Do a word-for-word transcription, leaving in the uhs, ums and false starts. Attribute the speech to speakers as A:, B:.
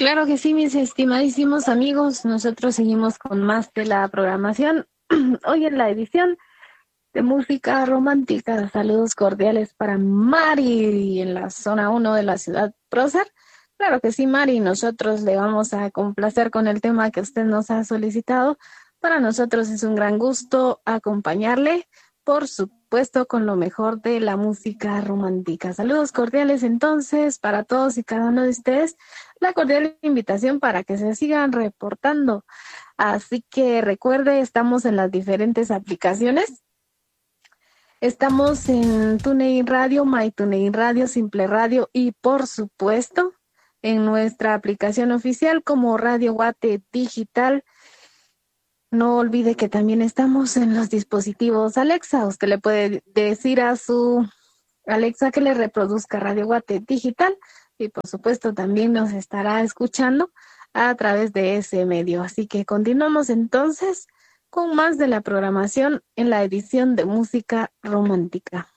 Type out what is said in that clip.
A: Claro que sí, mis estimadísimos amigos, nosotros seguimos con más de la programación. Hoy en la edición de música romántica, saludos cordiales para Mari en la zona uno de la ciudad prócer. Claro que sí, Mari, nosotros le vamos a complacer con el tema que usted nos ha solicitado. Para nosotros es un gran gusto acompañarle, por supuesto, con lo mejor de la música romántica. Saludos cordiales entonces para todos y cada uno de ustedes. La cordial invitación para que se sigan reportando. Así que recuerde, estamos en las diferentes aplicaciones. Estamos en TuneIn Radio, MyTuneIn Radio, Simple Radio y por supuesto en nuestra aplicación oficial como Radio Guate Digital. No olvide que también estamos en los dispositivos Alexa. Usted le puede decir a su Alexa que le reproduzca Radio Guate Digital y por supuesto también nos estará escuchando a través de ese medio. Así que continuamos entonces con más de la programación en la edición de música romántica.